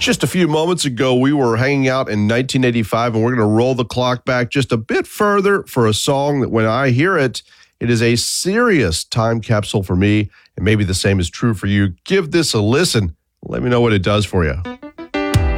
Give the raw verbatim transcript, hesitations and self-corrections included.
Just a few moments ago, we were hanging out in nineteen eighty-five, and we're going to roll the clock back just a bit further for a song that when I hear it, it is a serious time capsule for me, and maybe the same is true for you. Give this a listen. Let me know what it does for you.